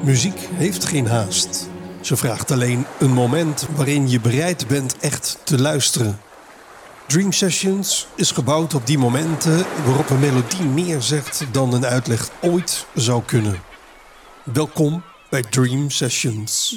Muziek heeft geen haast. Ze vraagt alleen een moment waarin je bereid bent echt te luisteren. Dream Sessions is gebouwd op die momenten waarop een melodie meer zegt dan een uitleg ooit zou kunnen. Welkom bij Dream Sessions.